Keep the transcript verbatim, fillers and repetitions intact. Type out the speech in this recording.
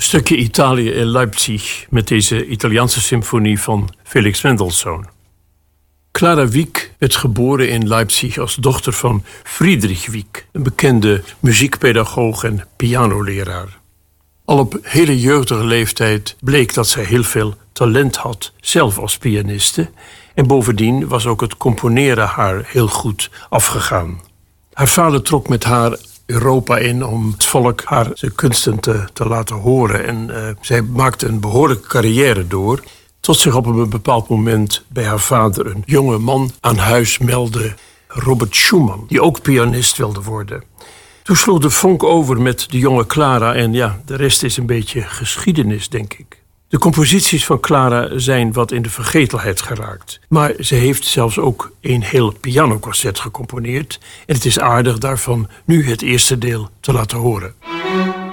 Stukje Italië in Leipzig met deze Italiaanse symfonie van Felix Mendelssohn. Clara Wieck werd geboren in Leipzig als dochter van Friedrich Wieck, een bekende muziekpedagoog en pianoleraar. Al op hele jeugdige leeftijd bleek dat zij heel veel talent had, zelf als pianiste, en bovendien was ook het componeren haar heel goed afgegaan. Haar vader trok met haar Europa in om het volk haar zijn kunsten te, te laten horen. En uh, zij maakte een behoorlijke carrière door, tot zich op een bepaald moment bij haar vader een jonge man aan huis meldde, Robert Schumann, die ook pianist wilde worden. Toen sloeg de vonk over met de jonge Clara en ja, de rest is een beetje geschiedenis, denk ik. De composities van Clara zijn wat in de vergetelheid geraakt. Maar ze heeft zelfs ook een heel pianoconcert gecomponeerd. En het is aardig daarvan nu het eerste deel te laten horen.